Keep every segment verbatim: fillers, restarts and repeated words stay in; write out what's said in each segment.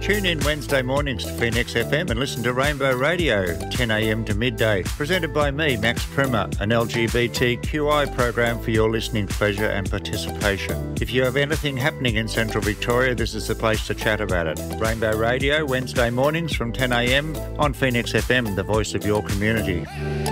Tune in Wednesday mornings to Phoenix F M and listen to Rainbow Radio, ten a m to midday, presented by me, Max Primer, an L G B T Q I program for your listening pleasure and participation. If you have anything happening in Central Victoria, this is the place to chat about it. Rainbow Radio, Wednesday mornings from ten a m on Phoenix F M, the voice of your community.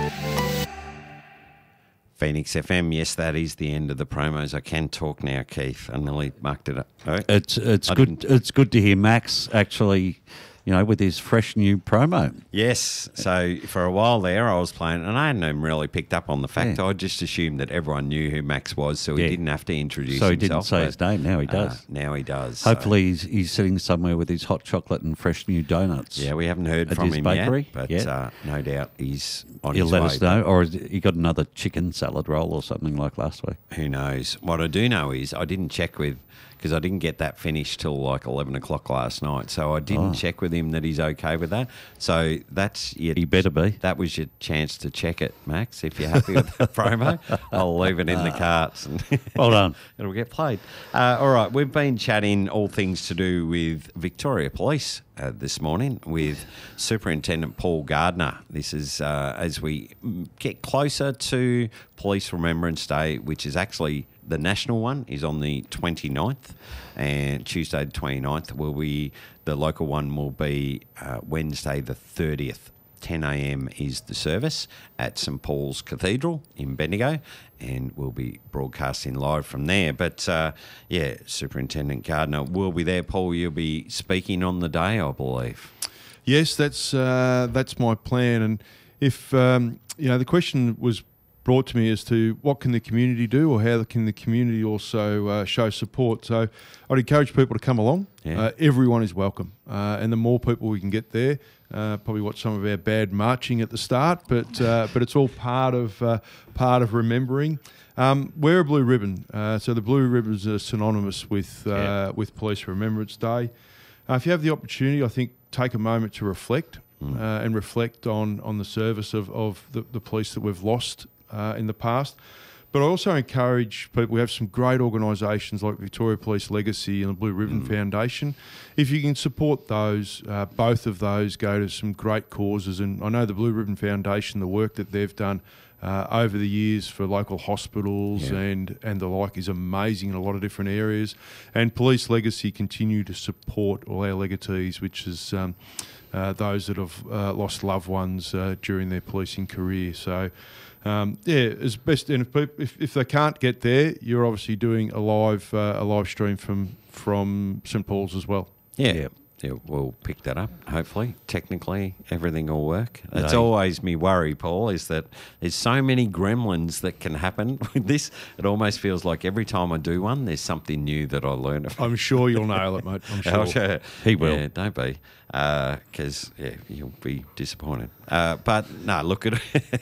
Phoenix F M, yes, that is the end of the promos. I can talk now, Keith. I nearly mucked it up. No? It's it's I good. didn't. It's good to hear Max actually, you know, with his fresh new promo. Yes. So for a while there, I was playing, and I hadn't even really picked up on the fact. Yeah. I just assumed that everyone knew who Max was, so he Yeah. didn't have to introduce So he himself. didn't say his name. Now he uh, does. now he does. so- Hopefully, he's, he's sitting somewhere with his hot chocolate and fresh new donuts. Yeah, we haven't heard At from his him bakery? yet, but Yeah. uh, no doubt he's on He'll his let way. us know, or has he got another chicken salad roll or something like last week? Who knows? What I do know is I didn't check with, because I didn't get that finished till like eleven o'clock last night, so I didn't Oh. check with him that he's okay with that. So that's your, He better be. that was your chance to check it, Max. If you're happy with that promo, I'll leave it in the carts and Well done. it'll get played. Uh, all right, we've been chatting all things to do with Victoria Police uh, this morning with Superintendent Paul Gardner. This is uh, as we get closer to Police Remembrance Day, which is actually the national one, is on the twenty-ninth, and Tuesday the twenty-ninth will be, the local one will be uh, Wednesday the thirtieth. ten a m is the service at St Paul's Cathedral in Bendigo, and we'll be broadcasting live from there. But, uh, yeah, Superintendent Gardner will be there. Paul, you'll be speaking on the day, I believe. Yes, that's uh, that's my plan. And if, um, you know, the question was brought to me as to what can the community do, or how can the community also uh, show support. So I'd encourage people to come along. Yeah. Uh, everyone is welcome. Uh, and the more people we can get there, uh, probably watch some of our bad marching at the start, but uh, but it's all part of uh, part of remembering. Um, wear a blue ribbon. Uh, so the blue ribbons are synonymous with uh, Yeah. with Police Remembrance Day. Uh, if you have the opportunity, I think take a moment to reflect Mm. uh, and reflect on on the service of, of the, the police that we've lost uh, in the past. But I also encourage people, we have some great organisations like Victoria Police Legacy and the Blue Ribbon Mm. Foundation. If you can support those, uh, both of those go to some great causes. And I know the Blue Ribbon Foundation, the work that they've done uh, over the years for local hospitals Yeah. and, and the like is amazing in a lot of different areas. And Police Legacy continue to support all our legatees, which is um, uh, those that have uh, lost loved ones uh, during their policing career. So, um, yeah, as best, and if, peop- if if they can't get there, you're obviously doing a live uh, a live stream from from St Paul's as well. Yeah. Yeah. Yeah, we'll pick that up, hopefully. Technically, everything will work. That's No. always me worry, Paul, is that there's so many gremlins that can happen with this. It almost feels like every time I do one, there's something new that I learn. I'm sure you'll nail it, mate. I'm sure. Oh, sure. He will. Yeah, don't be. Because, yeah, you'll be disappointed. Uh, but, no, look, it,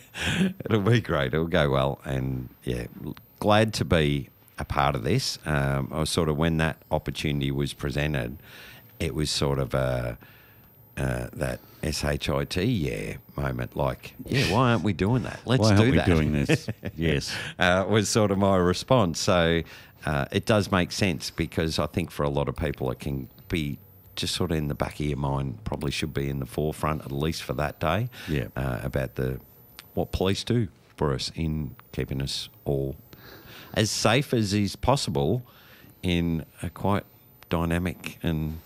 it'll be great. It'll go well. And, yeah, glad to be a part of this. Um, I was sort of, when that opportunity was presented, it was sort of a, uh, that S H I T, yeah, moment. Like, yeah, why aren't we doing that? Let's Why do aren't we that. doing this? Yes. uh, was sort of my response. So uh, it does make sense, because I think for a lot of people it can be just sort of in the back of your mind, probably should be in the forefront, at least for that day, Yeah. uh, about the what police do for us in keeping us all as safe as is possible in a quite dynamic and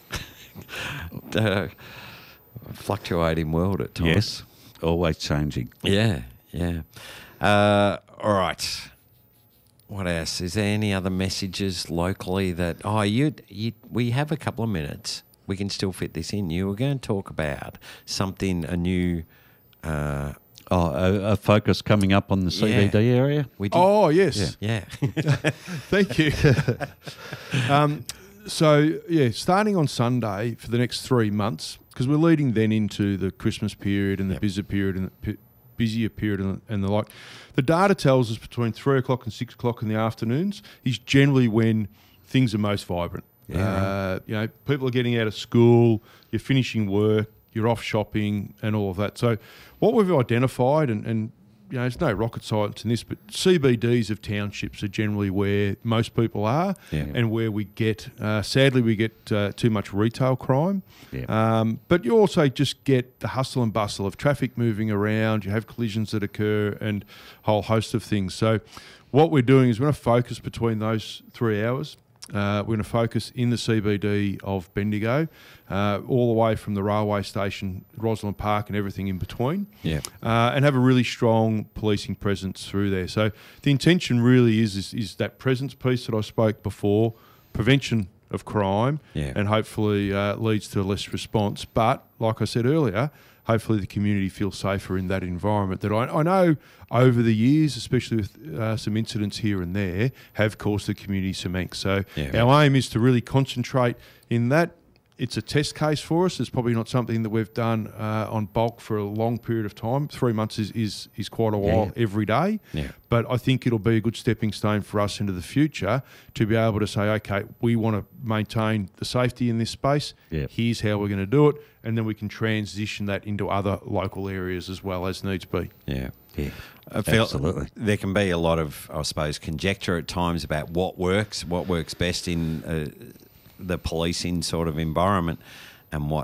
uh, fluctuating world at times. Yes. Always changing. Yeah, yeah. Uh, all right. What else? Is there any other messages locally that, oh, you, you, we have a couple of minutes. We can still fit this in. You were going to talk about something, a new... Uh, Oh, a, a focus coming up on the C B D Yeah. area. we did, Oh, yes. yeah. Thank you. um, so, yeah, starting on Sunday for the next three months, because we're leading then into the Christmas period and the Yep. busier period and the pi- busier period and, and the like. The data tells us between three o'clock and six o'clock in the afternoons is generally when things are most vibrant. Yeah, uh, you know, people are getting out of school, you're finishing work, you're off shopping and all of that. So what we've identified, and, and you know, there's no rocket science in this, but C B Ds of townships are generally where most people are, Yeah. and where we get, uh, sadly, we get uh, too much retail crime. Yeah. Um, but you also just get the hustle and bustle of traffic moving around. You have collisions that occur and a whole host of things. So what we're doing is we're going to focus between those three hours. Uh, we're going to focus in the C B D of Bendigo, uh, all the way from the railway station, Rosalind Park, and everything in between. Yeah. Uh, and have a really strong policing presence through there. So the intention really is, is is that presence piece that I spoke before, prevention of crime, Yeah. and hopefully uh, leads to less response. But like I said earlier, hopefully the community feels safer in that environment that I, I know over the years, especially with uh, some incidents here and there, have caused the community some angst. So Yeah. our aim is to really concentrate in that. It's a test case for us. It's probably not something that we've done uh, on bulk for a long period of time. Three months is, is, is quite a while Yeah. every day. Yeah. But I think it'll be a good stepping stone for us into the future to be able to say, okay, we want to maintain the safety in this space. Yeah. Here's how we're going to do it. And then we can transition that into other local areas as well as needs be. Yeah. Yeah, I feel absolutely. there can be a lot of, I suppose, conjecture at times about what works, what works best in uh, the policing sort of environment, and what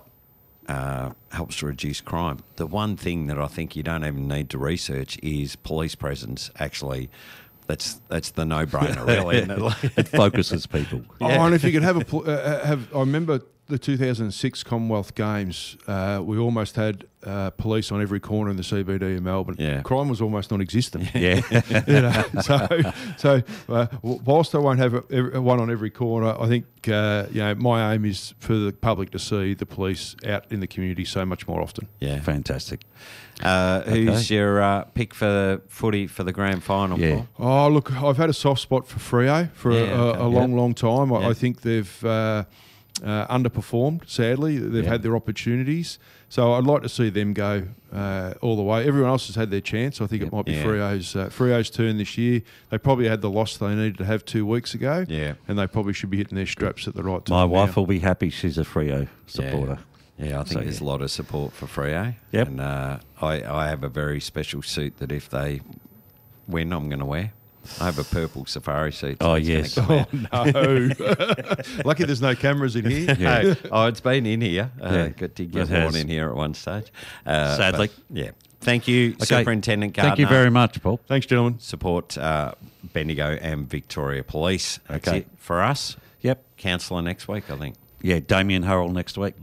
uh, helps to reduce crime. The one thing that I think you don't even need to research is police presence. Actually, that's that's the no-brainer, really. Isn't it? It focuses people. Oh, and if you could have a pl- uh, have, I remember the two thousand six Commonwealth Games. Uh, we almost had uh, police on every corner in the C B D in Melbourne. Yeah. Crime was almost non-existent. Yeah. you know, so so uh, whilst I won't have a, every, one on every corner, I think uh, you know my aim is for the public to see the police out in the community so much more often. Yeah. Fantastic. Uh, who's Okay. your uh, pick for the footy for the grand final? Yeah. Paul? Oh, look, I've had a soft spot for Freo for Yeah, a, a, okay. a long, long time. I, Yeah. I think they've uh, uh, underperformed, sadly. They've Yeah. had their opportunities. So I'd like to see them go uh, all the way. Everyone else has had their chance. I think Yep. it might be Yeah. Freo's, uh, Freo's turn this year. They probably had the loss they needed to have two weeks ago. Yeah. And they probably should be hitting their straps at the right time. My wife now. will be happy. She's a Freo supporter. Yeah, I think So, there's yeah. a lot of support for Freo. Yep. And uh, I, I have a very special suit that if they win, I'm going to wear. I have a purple safari suit. Oh, it's gonna yes. come out. No. Lucky there's no cameras in here. Yeah. No. Oh, it's been in here. Uh, Yeah, got to get it one has. in here at one stage. Uh, Sadly. but, yeah. Thank you, Okay. Superintendent Gardner. Thank you very much, Paul. Thanks, gentlemen. Support uh, Bendigo and Victoria Police. That's Okay. it for us. Yep. Councillor next week, I think. Yeah, Damien Hurrell next week.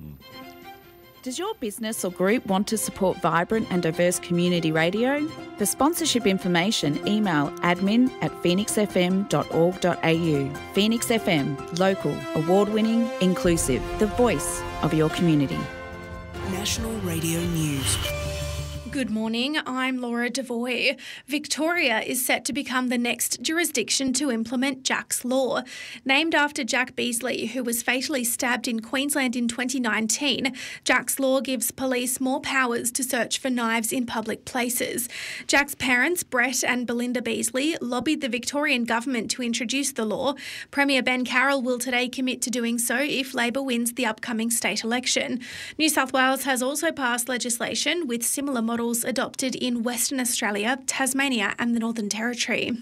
Does your business or group want to support vibrant and diverse community radio? For sponsorship information, email admin at phoenix f m dot org dot a u. Phoenix F M, local, award-winning, inclusive, the voice of your community. National Radio News. Good morning, I'm Laura Devoy. Victoria is set to become the next jurisdiction to implement Jack's Law. Named after Jack Beasley, who was fatally stabbed in Queensland in twenty nineteen, Jack's Law gives police more powers to search for knives in public places. Jack's parents, Brett and Belinda Beasley, lobbied the Victorian government to introduce the law. Premier Ben Carroll will today commit to doing so if Labor wins the upcoming state election. New South Wales has also passed legislation with similar models adopted in Western Australia, Tasmania and the Northern Territory.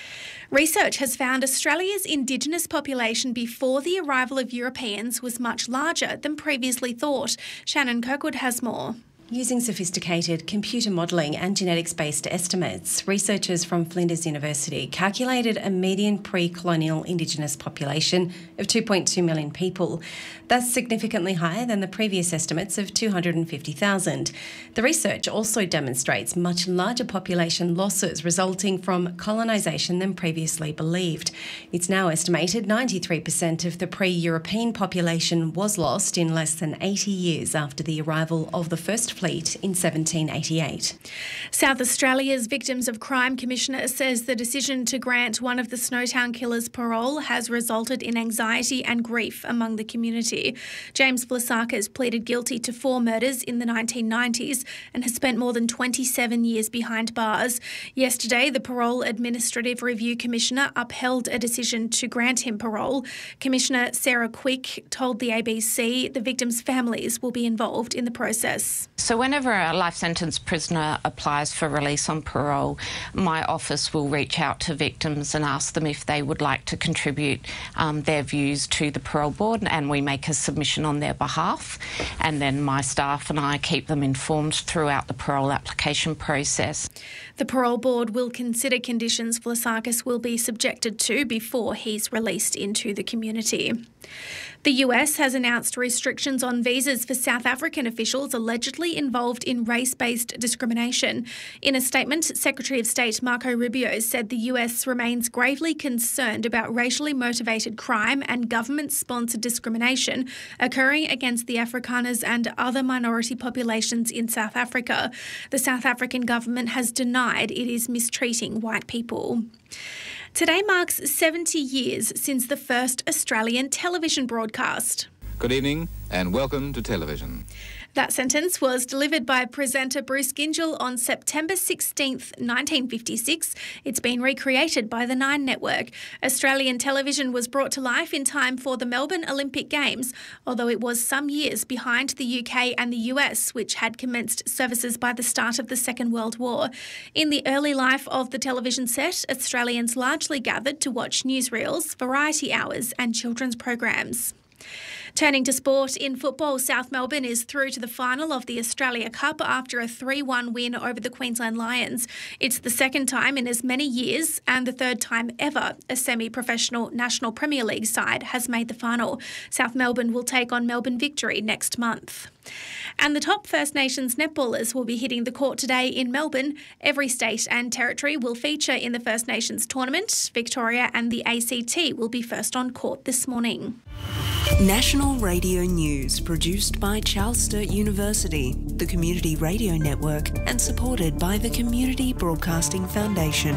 Research has found Australia's Indigenous population before the arrival of Europeans was much larger than previously thought. Shannon Kirkwood has more. Using sophisticated computer modelling and genetics-based estimates, researchers from Flinders University calculated a median pre-colonial Indigenous population of two point two million people. That's significantly higher than the previous estimates of two hundred fifty thousand. The research also demonstrates much larger population losses resulting from colonisation than previously believed. It's now estimated ninety-three percent of the pre-European population was lost in less than eighty years after the arrival of the first fleet in seventeen eighty-eight. South Australia's Victims of Crime Commissioner says the decision to grant one of the Snowtown killers parole has resulted in anxiety and grief among the community. James Blasakis pleaded guilty to four murders in the nineteen nineties and has spent more than twenty-seven years behind bars. Yesterday, the Parole Administrative Review Commissioner upheld a decision to grant him parole. Commissioner Sarah Quick told the A B C the victims' families will be involved in the process. So whenever a life sentence prisoner applies for release on parole, my office will reach out to victims and ask them if they would like to contribute um, their views to the parole board, and we make a submission on their behalf. And then my staff and I keep them informed throughout the parole application process. The parole board will consider conditions Vlasakis will be subjected to before he's released into the community. The U S has announced restrictions on visas for South African officials allegedly involved in race-based discrimination. In a statement, Secretary of State Marco Rubio said the U S remains gravely concerned about racially motivated crime and government-sponsored discrimination occurring against the Afrikaners and other minority populations in South Africa. The South African government has denied it is mistreating white people. Today marks seventy years since the first Australian television broadcast. Good evening and welcome to television. That sentence was delivered by presenter Bruce Gyngell on September sixteenth, nineteen fifty-six. It's been recreated by the Nine Network. Australian television was brought to life in time for the Melbourne Olympic Games, although it was some years behind the U K and the U S, which had commenced services by the start of the Second World War. In the early life of the television set, Australians largely gathered to watch newsreels, variety hours and children's programs. Turning to sport, in football, South Melbourne is through to the final of the Australia Cup after a three one win over the Queensland Lions. It's the second time in as many years and the third time ever a semi-professional National Premier League side has made the final. South Melbourne will take on Melbourne Victory next month. And the top First Nations netballers will be hitting the court today in Melbourne. Every state and territory will feature in the First Nations tournament. Victoria and the A C T will be first on court this morning. National Radio News, produced by Charles Sturt University, the Community Radio Network, and supported by the Community Broadcasting Foundation.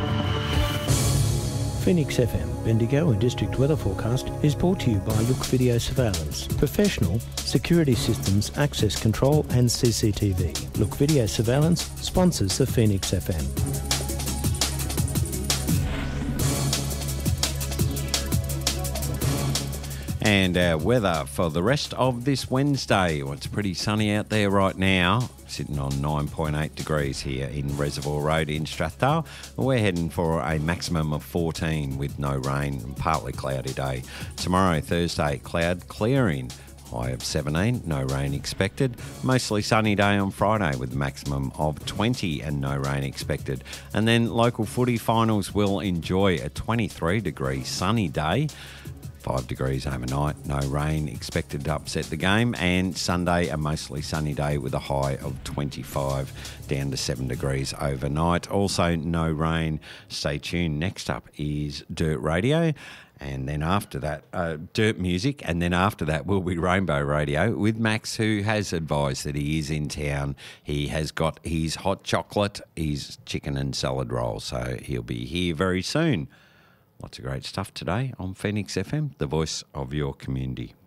Phoenix F M, Bendigo and District Weather Forecast is brought to you by Look Video Surveillance. Professional security systems, access control and C C T V. Look Video Surveillance sponsors the Phoenix F M. And our weather for the rest of this Wednesday. Well, it's pretty sunny out there right now, sitting on nine point eight degrees here in Reservoir Road in Strathdale. We're heading for a maximum of fourteen with no rain and partly cloudy day. Tomorrow, Thursday, cloud clearing. High of seventeen, no rain expected. Mostly sunny day on Friday with a maximum of twenty and no rain expected. And then local footy finals will enjoy a twenty-three degree sunny day. Five degrees overnight, no rain expected to upset the game. And Sunday, a mostly sunny day with a high of twenty-five, down to seven degrees overnight. Also, no rain. Stay tuned. Next up is Dirt Radio. And then after that, uh, Dirt Music. And then after that will be Rainbow Radio with Max, who has advised that he is in town. He has got his hot chocolate, his chicken and salad roll. So he'll be here very soon. Lots of great stuff today on Phoenix F M, the voice of your community.